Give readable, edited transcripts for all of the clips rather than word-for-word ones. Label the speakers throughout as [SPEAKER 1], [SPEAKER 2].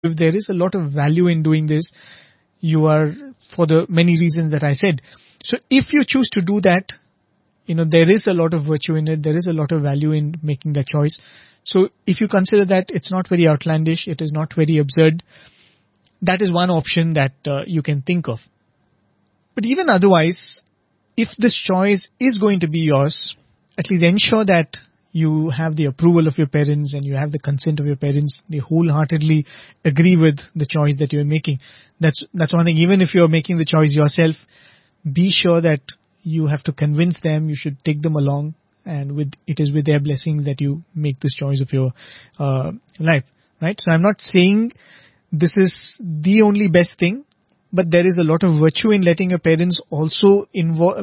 [SPEAKER 1] if there is a lot of value in doing this, you are, for the many reasons that I said. So if you choose to do that, there is a lot of virtue in it. There is a lot of value in making that choice. So if you consider that it's not very outlandish, it is not very absurd, that is one option that you can think of. But even otherwise, if this choice is going to be yours, at least ensure that you have the approval of your parents and you have the consent of your parents. They wholeheartedly agree with the choice that you're making. That's one thing. Even if you're making the choice yourself, be sure that you have to convince them. You should take them along, and it is with their blessing that you make this choice of your life. Right? So I'm not saying this is the only best thing, but there is a lot of virtue in letting your parents also involve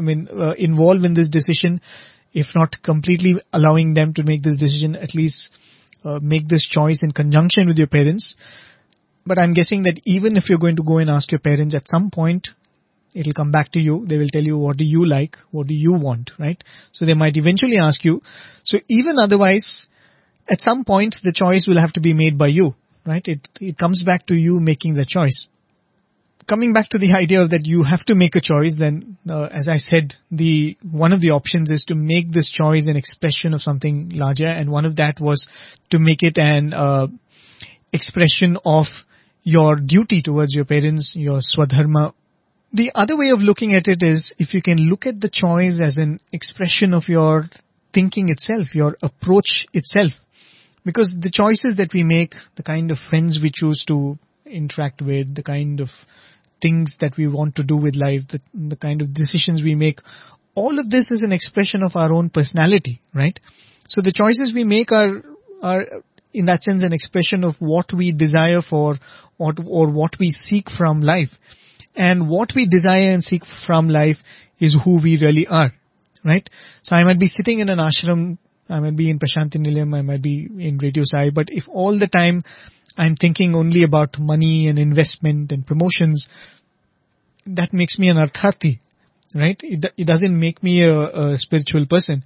[SPEAKER 1] in this decision. If not completely allowing them to make this decision, at least make this choice in conjunction with your parents. But I'm guessing that even if you're going to go and ask your parents at some point, it'll come back to you. They will tell you, what do you like? What do you want? Right? So they might eventually ask you. So even otherwise, at some point, the choice will have to be made by you. Right? It comes back to you making the choice. Coming back to the idea that you have to make a choice, then as I said, one of the options is to make this choice an expression of something larger, and one of that was to make it an expression of your duty towards your parents, your swadharma. The other way of looking at it is if you can look at the choice as an expression of your thinking itself, your approach itself. Because the choices that we make, the kind of friends we choose to interact with, the kind of things that we want to do with life, the kind of decisions we make, all of this is an expression of our own personality, right? So the choices we make are in that sense an expression of what we desire for or what we seek from life. And what we desire and seek from life is who we really are, right? So I might be sitting in an ashram, I might be in Prashanti Nilayam, I might be in Radio Sai, but if all the time I'm thinking only about money and investment and promotions, that makes me an arthati, right? It doesn't make me a spiritual person.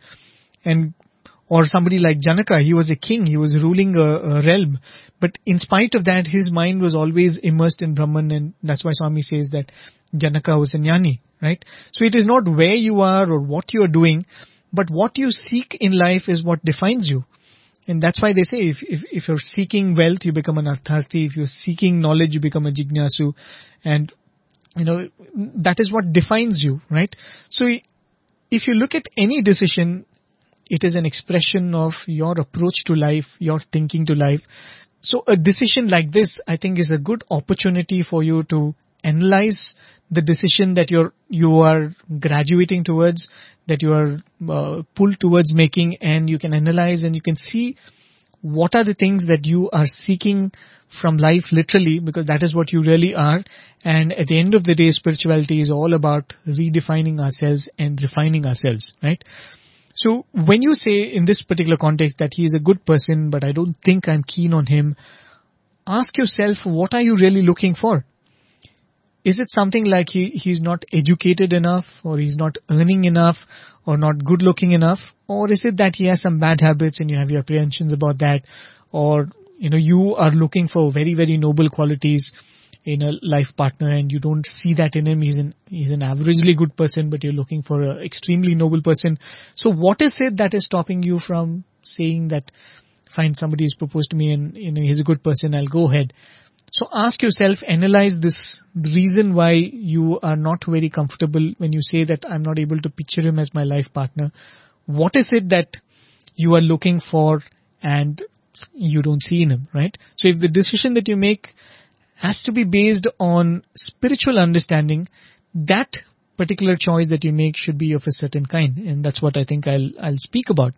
[SPEAKER 1] Or somebody like Janaka, he was a king, he was ruling a realm. But in spite of that, his mind was always immersed in Brahman, and that's why Swami says that Janaka was a jnani, right? So it is not where you are or what you are doing, but what you seek in life is what defines you. And that's why they say if you're seeking wealth, you become an artharthi. If you're seeking knowledge, you become a jignasu. And, that is what defines you, right? So if you look at any decision, it is an expression of your approach to life, your thinking to life. So a decision like this, I think, is a good opportunity for you to analyze the decision that you are graduating towards, that you are pulled towards making, and you can analyze and you can see what are the things that you are seeking from life literally, because that is what you really are. And at the end of the day, spirituality is all about redefining ourselves and refining ourselves, right? So when you say in this particular context that he is a good person, but I don't think I'm keen on him, ask yourself, what are you really looking for? Is it something like he's not educated enough, or he's not earning enough, or not good looking enough? Or is it that he has some bad habits and you have your apprehensions about that? Or, you are looking for very, very noble qualities in a life partner and you don't see that in him. He's an averagely good person, but you're looking for an extremely noble person. So what is it that is stopping you from saying that, fine, somebody has proposed to me and he's a good person, I'll go ahead. So ask yourself, analyze this, the reason why you are not very comfortable when you say that I'm not able to picture him as my life partner. What is it that you are looking for and you don't see in him, right? So if the decision that you make has to be based on spiritual understanding, that particular choice that you make should be of a certain kind. And that's what I think I'll speak about.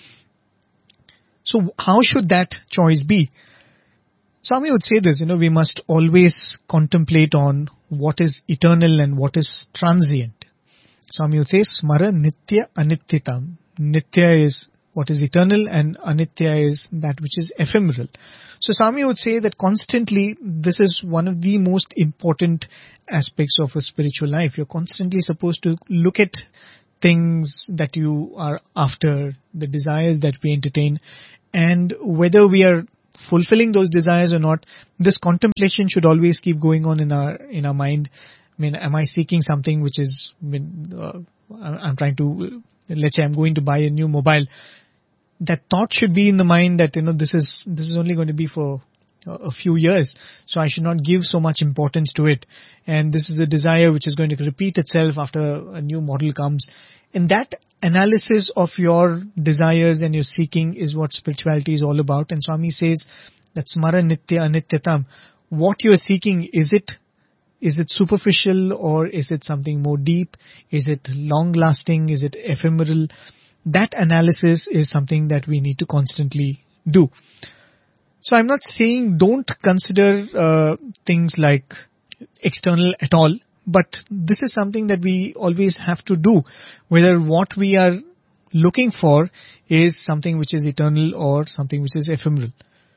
[SPEAKER 1] So how should that choice be? Swami would say this, we must always contemplate on what is eternal and what is transient. Swami would say, smara nitya anityatam. Nitya is what is eternal and anitya is that which is ephemeral. So Swami would say that constantly this is one of the most important aspects of a spiritual life. You're constantly supposed to look at things that you are after, the desires that we entertain, and whether we are fulfilling those desires or not, this contemplation should always keep going on in our mind. I mean, am I seeking something which is, I'm trying to, let's say I'm going to buy a new mobile. That thought should be in the mind that, this is only going to be for a few years, so I should not give so much importance to it. And this is a desire which is going to repeat itself after a new model comes. And that analysis of your desires and your seeking is what spirituality is all about. And Swami says that smara nitya anityatam. What you are seeking, is it superficial, or is it something more deep? Is it long lasting? Is it ephemeral? That analysis is something that we need to constantly do. So I'm not saying don't consider things like external at all, but this is something that we always have to do, whether what we are looking for is something which is eternal or something which is ephemeral.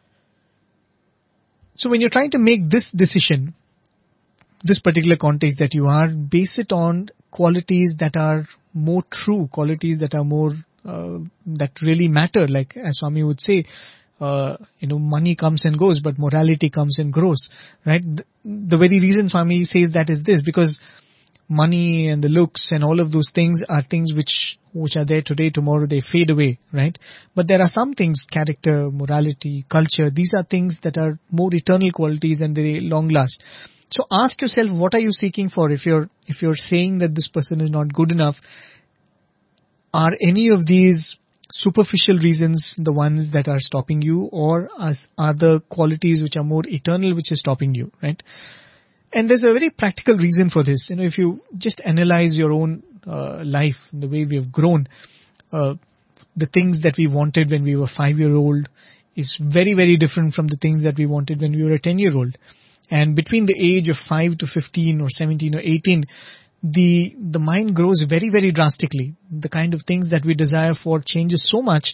[SPEAKER 1] So when you're trying to make this decision, this particular context that you are, base it on qualities that are more true, qualities that are more, that really matter. Like as Swami would say, money comes and goes, but morality comes and grows, right? The very reason Swami says that is this, because money and the looks and all of those things are things which are there today, tomorrow they fade away, right? But there are some things, character, morality, culture, these are things that are more eternal qualities and they long last. So ask yourself, what are you seeking for? If you're saying that this person is not good enough, are any of these superficial reasons the ones that are stopping you, or are the qualities which are more eternal which is stopping you, right? And there's a very practical reason for this. If you just analyze your own life, the way we have grown, the things that we wanted when we were 5-year-old is very, very different from the things that we wanted when we were a 10-year-old. And between the age of 5 to 15 or 17 or 18, the mind grows very, very drastically. The kind of things that we desire for changes so much.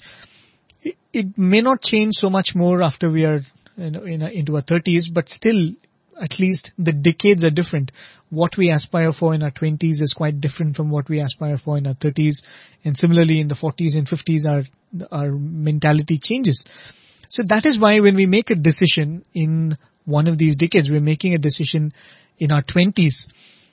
[SPEAKER 1] It may not change so much more after we are into our 30s, but still, at least the decades are different. What we aspire for in our 20s is quite different from what we aspire for in our 30s. And similarly, in the 40s and 50s, our mentality changes. So that is why when we make a decision in one of these decades, we're making a decision in our 20s,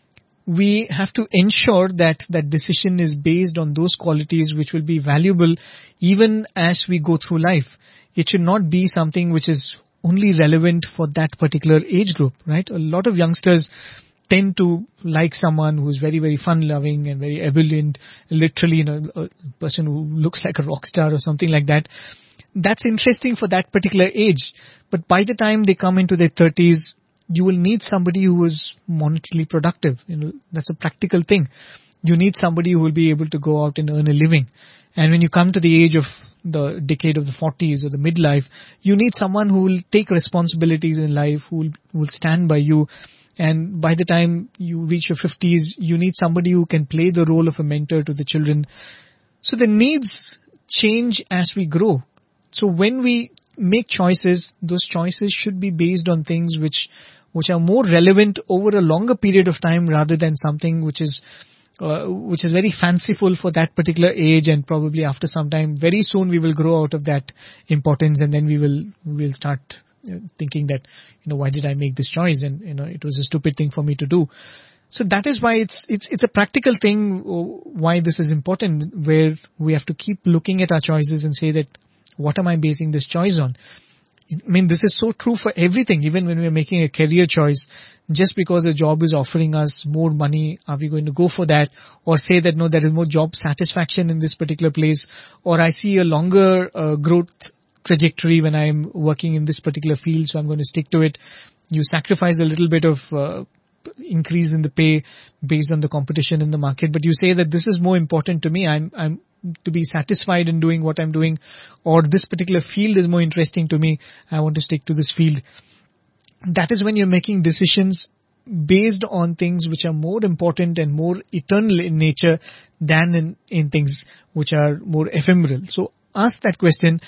[SPEAKER 1] we have to ensure that that decision is based on those qualities which will be valuable even as we go through life. It should not be something which is only relevant for that particular age group, right? A lot of youngsters tend to like someone who's very, very fun-loving and very ebullient, literally, a person who looks like a rock star or something like that. That's interesting for that particular age. But by the time they come into their 30s, you will need somebody who is monetarily productive. That's a practical thing. You need somebody who will be able to go out and earn a living. And when you come to the age of the decade of the 40s or the midlife, you need someone who will take responsibilities in life, who will stand by you. And by the time you reach your 50s, you need somebody who can play the role of a mentor to the children. So the needs change as we grow. So when we make choices, those choices should be based on things which are more relevant over a longer period of time rather than something which is very fanciful for that particular age, and probably after some time, very soon we will grow out of that importance, and then we'll start thinking that, why did I make this choice? And, it was a stupid thing for me to do. So that is why it's a practical thing, why this is important, where we have to keep looking at our choices and say that, what am I basing this choice on? I mean, this is so true for everything. Even when we're making a career choice, just because a job is offering us more money, are we going to go for that? Or say that, no, there is more job satisfaction in this particular place, or I see a longer growth trajectory when I'm working in this particular field, so I'm going to stick to it. You sacrifice a little bit of increase in the pay based on the competition in the market, but you say that this is more important to me. I'm to be satisfied in doing what I'm doing, or this particular field is more interesting to me. I want to stick to this field. That is when you're making decisions based on things which are more important and more eternal in nature than in things which are more ephemeral. So ask that question,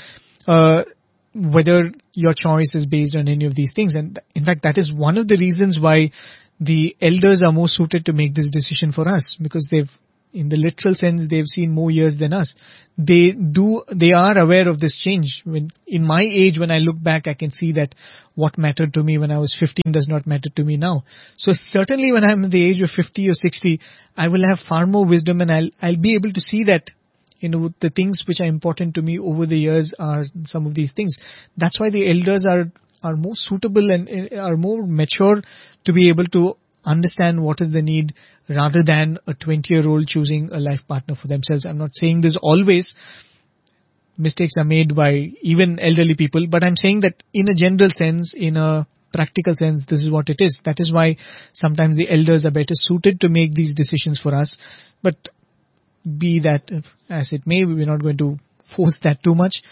[SPEAKER 1] whether your choice is based on any of these things. And in fact, that is one of the reasons why the elders are more suited to make this decision for us, because they've in the literal sense, they've seen more years than us. They are aware of this change. When in my age, when I look back, I can see that what mattered to me when I was 15 does not matter to me now. So certainly when I'm at the age of 50 or 60, I will have far more wisdom, and I'll be able to see that, the things which are important to me over the years are some of these things. That's why the elders are more suitable and are more mature to be able to understand what is the need, rather than a 20-year-old choosing a life partner for themselves. I'm not saying this always. Mistakes are made by even elderly people, but I'm saying that in a general sense, in a practical sense, this is what it is. That is why sometimes the elders are better suited to make these decisions for us. But be that as it may, we're not going to force that too much.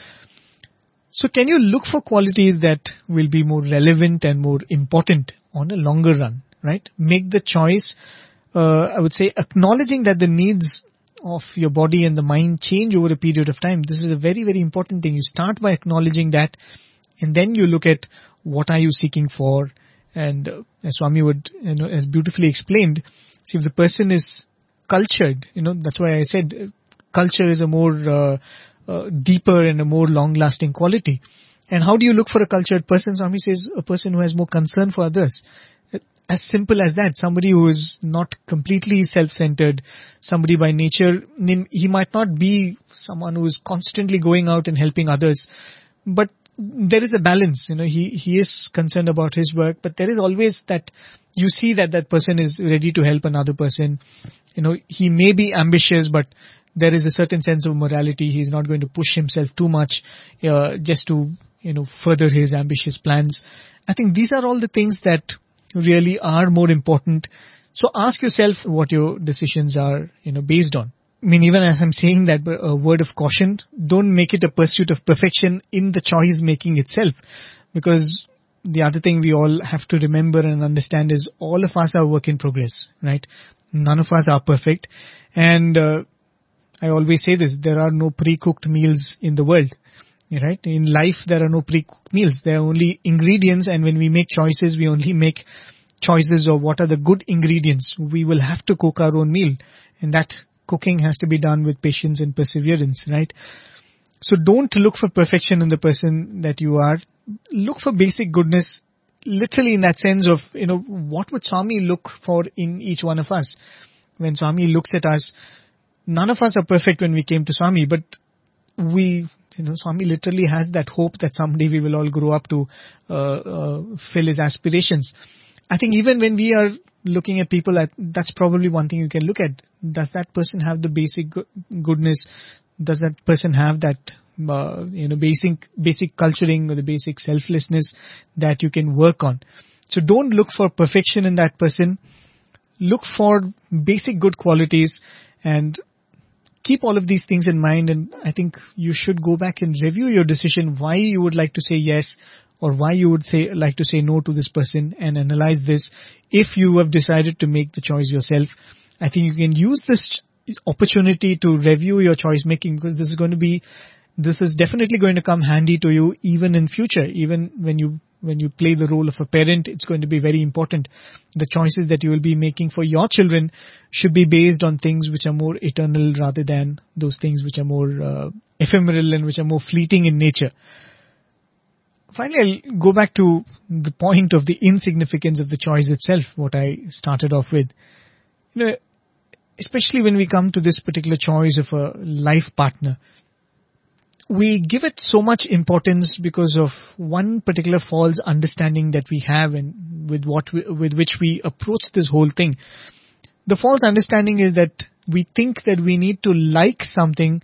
[SPEAKER 1] So can you look for qualities that will be more relevant and more important on a longer run, right? Make the choice, I would say, acknowledging that the needs of your body and the mind change over a period of time. This is a very, very important thing. You start by acknowledging that, and then you look at what are you seeking for. And as Swami would, as beautifully explained, see, if the person is cultured, that's why I said culture is a more deeper and a more long-lasting quality. And how do you look for a cultured person? Swami says a person who has more concern for others. As simple as that. Somebody who is not completely self-centered, somebody by nature, he might not be someone who is constantly going out and helping others, but there is a balance. He is concerned about his work, but there is always that you see that person is ready to help another person. He may be ambitious, but there is a certain sense of morality. He's not going to push himself too much just to further his ambitious plans. I think these are all the things that really are more important. So ask yourself what your decisions are based on. I mean, even as I'm saying that, a word of caution, don't make it a pursuit of perfection in the choice making itself, because the other thing we all have to remember and understand is all of us are work in progress, right? None of us are perfect. And I always say this, there are no pre-cooked meals in the world, right? In life, there are no pre-cooked meals. There are only ingredients, and when we make choices, we only make choices of what are the good ingredients. We will have to cook our own meal, and that cooking has to be done with patience and perseverance, right? So don't look for perfection in the person that you are. Look for basic goodness, literally in that sense of, what would Swami look for in each one of us? When Swami looks at us, none of us are perfect when we came to Swami, but Swami literally has that hope that someday we will all grow up to fill his aspirations. I think even when we are looking at people, that's probably one thing you can look at. Does that person have the basic goodness? Does that person have that, basic culturing or the basic selflessness that you can work on? So don't look for perfection in that person. Look for basic good qualities and keep all of these things in mind. And I think you should go back and review your decision, why you would like to say yes or why you would like to say no to this person, and analyze this. If you have decided to make the choice yourself, I think you can use this opportunity to review your choice making, because this is definitely going to come handy to you even in future. Even when you play the role of a parent, it's going to be very important. The choices that you will be making for your children should be based on things which are more eternal rather than those things which are more ephemeral and which are more fleeting in nature. Finally, I'll go back to the point of the insignificance of the choice itself, what I started off with. Especially when we come to this particular choice of a life partner, we give it so much importance because of one particular false understanding that we have and with which we approach this whole thing. The false understanding is that we think that we need to like something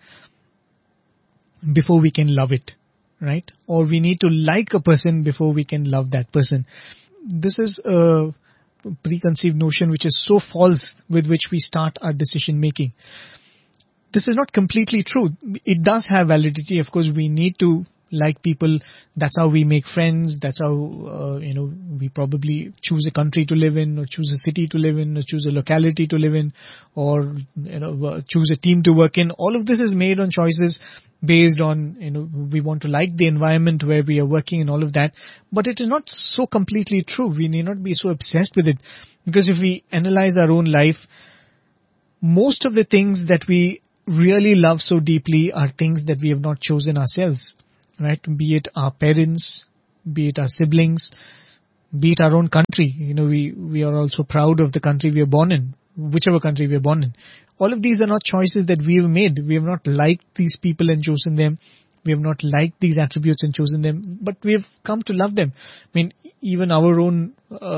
[SPEAKER 1] before we can love it, right? Or we need to like a person before we can love that person. This is a preconceived notion which is so false with which we start our decision making. This is not completely true. It does have validity. Of course, we need to like people. That's how we make friends. That's how, we probably choose a country to live in, or choose a city to live in, or choose a locality to live in, or, choose a team to work in. All of this is made on choices based on, we want to like the environment where we are working and all of that. But it is not so completely true. We need not be so obsessed with it, because if we analyze our own life, most of the things that we really love so deeply are things that we have not chosen ourselves, right? Be it our parents, be it our siblings, be it our own country. We are also proud of the country we are born in, whichever country we are born in. All of these are not choices that we have made. We have not liked these people and chosen them. We have not liked these attributes and chosen them, but we have come to love them. I mean, even our own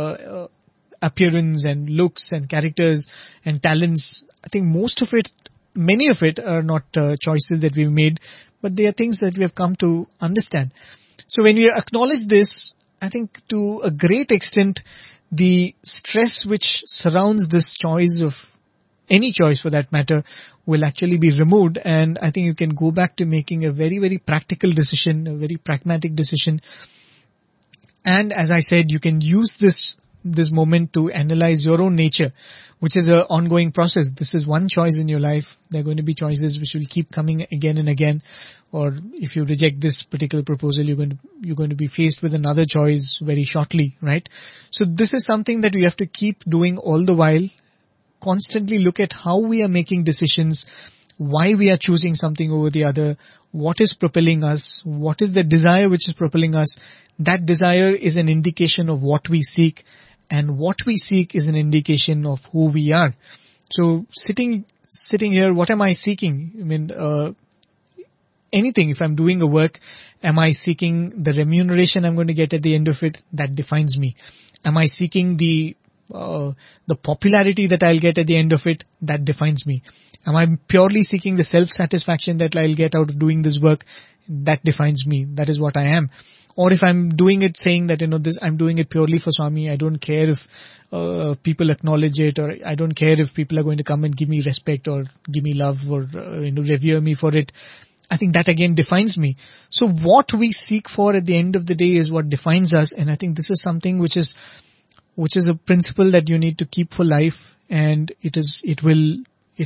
[SPEAKER 1] appearance and looks and characters and talents, I think many of it are not choices that we've made, but they are things that we have come to understand. So when we acknowledge this, I think to a great extent, the stress which surrounds this choice, of any choice for that matter, will actually be removed. And I think you can go back to making a very, very practical decision, a very pragmatic decision. And as I said, you can use this moment to analyze your own nature, which is an ongoing process. This is one choice in your life. There are going to be choices which will keep coming again and again. Or if you reject this particular proposal, you're going to be faced with another choice very shortly, right? So this is something that we have to keep doing all the while. Constantly look at how we are making decisions, why we are choosing something over the other, what is propelling us, what is the desire which is propelling us. That desire is an indication of what we seek, and what we seek is an indication of who we are. So sitting here, what am I seeking? I mean, anything. If I'm doing a work, am I seeking the remuneration I'm going to get at the end of it? That defines me. Am I seeking the popularity that I'll get at the end of it? That defines me. Am I purely seeking the self-satisfaction that I'll get out of doing this work? That defines me. That is what I am. Or if I'm doing it saying that, I'm doing it purely for Swami, I don't care if people acknowledge it, or I don't care if people are going to come and give me respect or give me love or revere me for it. I think that again defines me. So what we seek for at the end of the day is what defines us. And I think this is something which is a principle that you need to keep for life, and it'll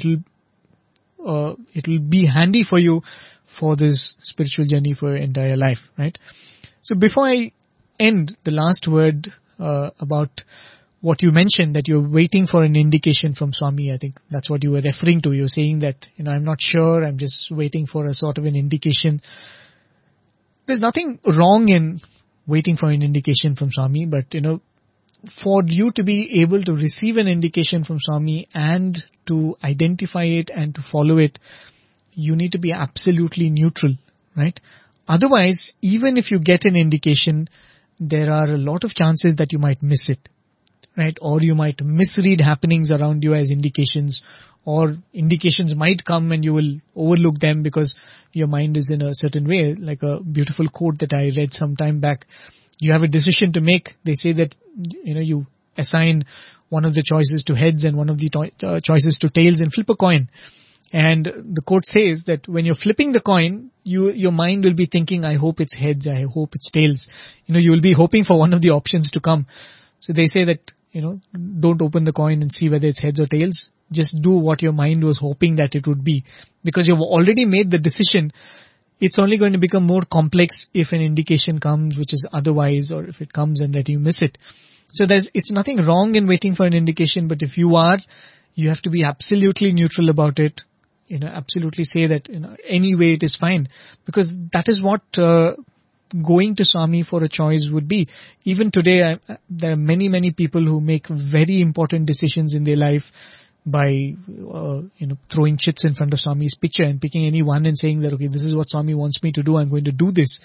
[SPEAKER 1] be handy for you for this spiritual journey for your entire life, right? So before I end, the last word about what you mentioned, that you're waiting for an indication from Swami. I think that's what you were referring to. You're saying that, I'm not sure, I'm just waiting for a sort of an indication. There's nothing wrong in waiting for an indication from Swami, but for you to be able to receive an indication from Swami and to identify it and to follow it, you need to be absolutely neutral, right? Otherwise, even if you get an indication, there are a lot of chances that you might miss it, right? Or you might misread happenings around you as indications, or indications might come and you will overlook them because your mind is in a certain way. Like a beautiful quote that I read some time back. You have a decision to make. They say that, you assign one of the choices to heads and one of the choices to tails and flip a coin. And the quote says that when you're flipping the coin, your mind will be thinking, I hope it's heads, I hope it's tails. You will be hoping for one of the options to come. So they say that, don't open the coin and see whether it's heads or tails. Just do what your mind was hoping that it would be. Because you've already made the decision. It's only going to become more complex if an indication comes which is otherwise, or if it comes and that you miss it. So it's nothing wrong in waiting for an indication, but if you have to be absolutely neutral about it. Absolutely say that, anyway it is fine. Because that is what going to Swami for a choice would be. Even today, there are many, many people who make very important decisions in their life by, throwing chits in front of Swami's picture and picking any one and saying that, okay, this is what Swami wants me to do, I'm going to do this.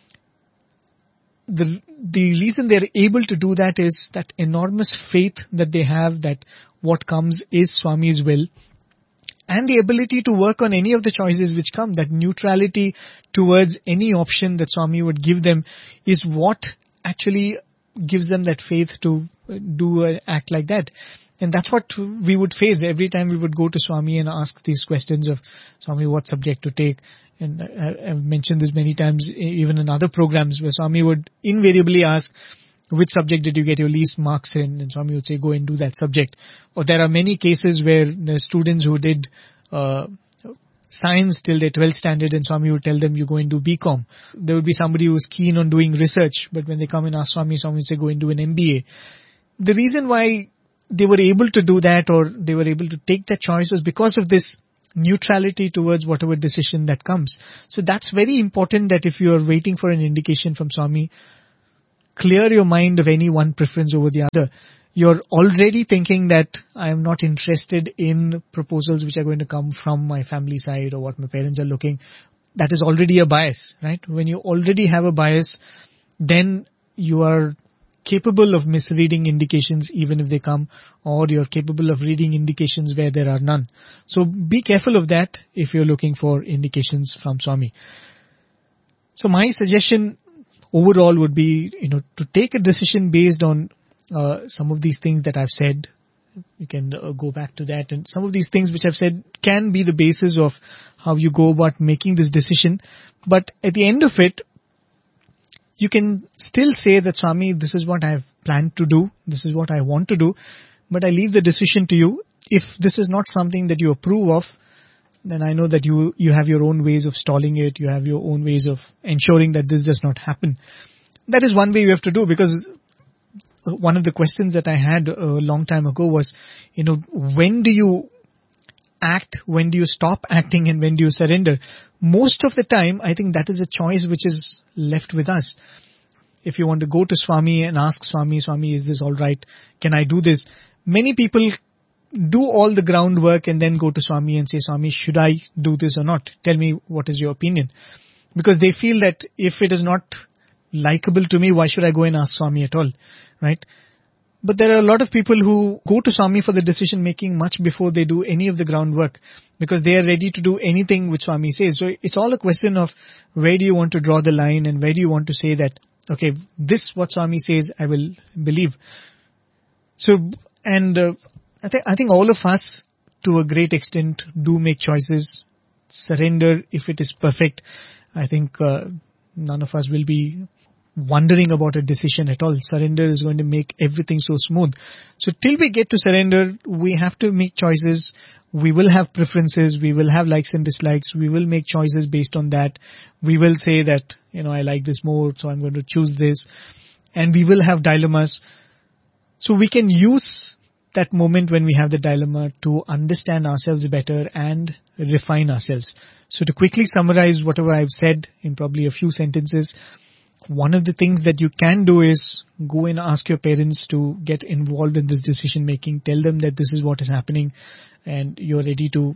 [SPEAKER 1] The reason they're able to do that is that enormous faith that they have that what comes is Swami's will. And the ability to work on any of the choices which come, that neutrality towards any option that Swami would give them is what actually gives them that faith to do an act like that. And that's what we would face every time we would go to Swami and ask these questions of Swami, what subject to take. And I've mentioned this many times, even in other programs, where Swami would invariably ask, which subject did you get your least marks in? And Swami would say, go and do that subject. Or there are many cases where the students who did science till their 12th standard, and Swami would tell them, you go and do BCom. There would be somebody who was keen on doing research, but when they come and ask Swami, Swami would say, go and do an MBA. The reason why they were able to do that, or they were able to take that choice, was because of this neutrality towards whatever decision that comes. So that's very important, that if you are waiting for an indication from Swami, clear your mind of any one preference over the other. You're already thinking that I am not interested in proposals which are going to come from my family side or what my parents are looking. That is already a bias, right? When you already have a bias, then you are capable of misreading indications even if they come, or you're capable of reading indications where there are none. So be careful of that if you're looking for indications from Swami. So my suggestion overall would be, to take a decision based on some of these things that I've said. You can go back to that, and some of these things which I've said can be the basis of how you go about making this decision. But at the end of it, you can still say that, Swami, this is what I've planned to do. This is what I want to do. But I leave the decision to you. If this is not something that you approve of, then I know that you have your own ways of stalling it. You have your own ways of ensuring that this does not happen. That is one way you have to do, because one of the questions that I had a long time ago was, when do you act, when do you stop acting, and when do you surrender? Most of the time, I think that is a choice which is left with us. If you want to go to Swami and ask Swami, is this all right? Can I do this? Many people do all the groundwork and then go to Swami and say, Swami, should I do this or not? Tell me, what is your opinion? Because they feel that if it is not likable to me, why should I go and ask Swami at all? Right? But there are a lot of people who go to Swami for the decision making much before they do any of the groundwork, because they are ready to do anything which Swami says. So it's all a question of where do you want to draw the line, and where do you want to say that, okay, this what Swami says I will believe. So, and I think all of us to a great extent do make choices. Surrender if it is perfect. I think none of us will be wondering about a decision at all. Surrender is going to make everything so smooth. So till we get to surrender, we have to make choices. We will have preferences. We will have likes and dislikes. We will make choices based on that. We will say that, I like this more, so I'm going to choose this. And we will have dilemmas. So we can use that moment when we have the dilemma to understand ourselves better and refine ourselves. So to quickly summarize whatever I've said in probably a few sentences, one of the things that you can do is go and ask your parents to get involved in this decision making. Tell them that this is what is happening and you're ready to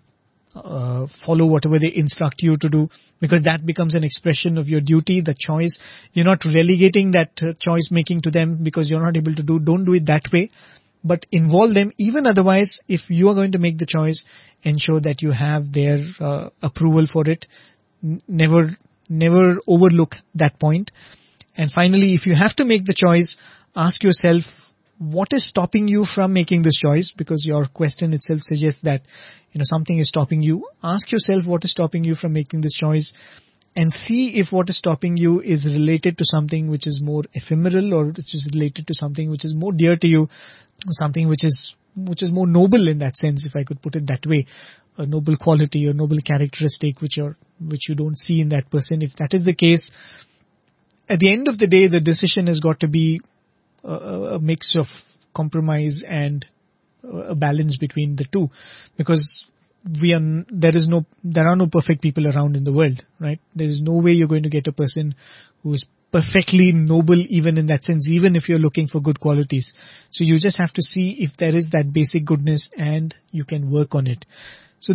[SPEAKER 1] follow whatever they instruct you to do, because that becomes an expression of your duty, the choice. You're not relegating that choice making to them because you're not able to do. Don't do it that way, but involve them. Even otherwise, if you are going to make the choice, ensure that you have their approval for it. Never overlook that point. And finally, if you have to make the choice, ask yourself, what is stopping you from making this choice? Because your question itself suggests that, something is stopping you. Ask yourself what is stopping you from making this choice, and see if what is stopping you is related to something which is more ephemeral, or which is related to something which is more dear to you, something which is more noble in that sense, if I could put it that way. A noble quality or noble characteristic which you don't see in that person. If that is the case, at the end of the day, the decision has got to be a mix of compromise and a balance between the two, because there are no perfect people around in the world, right? There is no way you're going to get a person who is perfectly noble even in that sense, even if you're looking for good qualities. So you just have to see if there is that basic goodness and you can work on it. So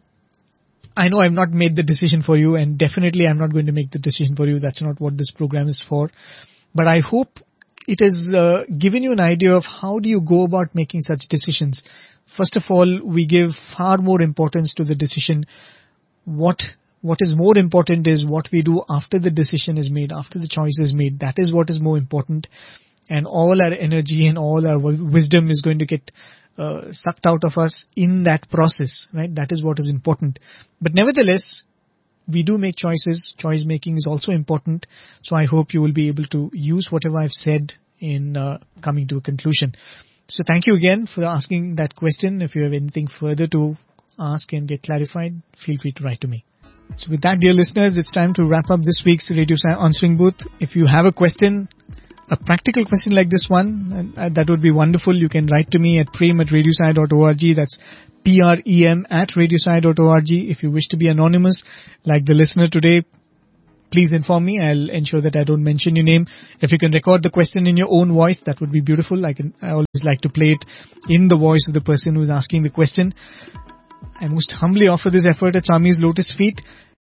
[SPEAKER 1] I know I've not made the decision for you, and definitely I'm not going to make the decision for you. That's not what this program is for. But I hope it has given you an idea of how do you go about making such decisions. First of all, we give far more importance to the decision. What is more important is what we do after the decision is made, after the choice is made. That is what is more important. And all our energy and all our wisdom is going to get sucked out of us in that process, right? That is what is important. But nevertheless, we do make choices. Choice making is also important. So I hope you will be able to use whatever I've said in coming to a conclusion. So thank you again for asking that question. If you have anything further to ask and get clarified, feel free to write to me. So with that, dear listeners, it's time to wrap up this week's Radio Answering Booth. If you have a question, a practical question like this one, that would be wonderful. You can write to me at prem@radiosai.org. That's prem@radiosai.org. If you wish to be anonymous, like the listener today, please inform me. I'll ensure that I don't mention your name. If you can record the question in your own voice, that would be beautiful. I always like to play it in the voice of the person who is asking the question. I most humbly offer this effort at Swami's lotus feet.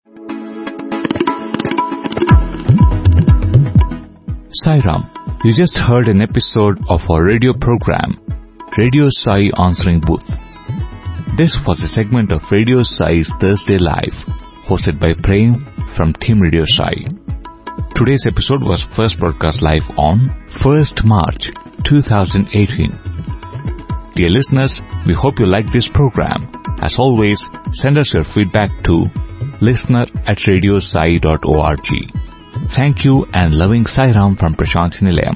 [SPEAKER 2] Sai Ram, you just heard an episode of our radio program, Radio Sai Answering Booth. This was a segment of Radio Sai's Thursday Live, hosted by Prem from Team Radio Sai. Today's episode was first broadcast live on 1st March 2018. Dear listeners, we hope you like this program. As always, send us your feedback to listener@radiosai.org. Thank you and loving Sai Ram from Prashanthi Nilayam.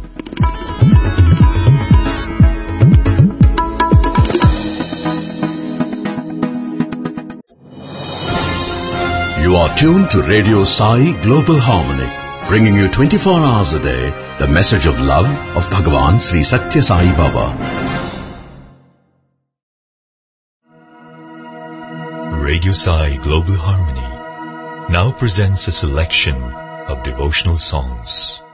[SPEAKER 3] You are tuned to Radio Sai Global Harmony, bringing you 24 hours a day the message of love of Bhagavan Sri Satya Sai Baba.
[SPEAKER 4] Radio Sai Global Harmony now presents a selection of devotional songs.